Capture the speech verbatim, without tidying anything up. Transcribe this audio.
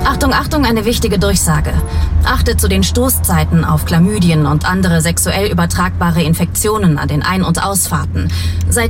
Achtung, Achtung, eine wichtige Durchsage. Achtet zu den Stoßzeiten auf Chlamydien und andere sexuell übertragbare Infektionen an den Ein- und Ausfahrten. Seid